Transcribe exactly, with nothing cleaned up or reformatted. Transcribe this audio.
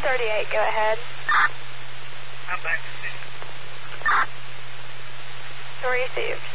thirty-eight, go ahead. I'm back to see. Received.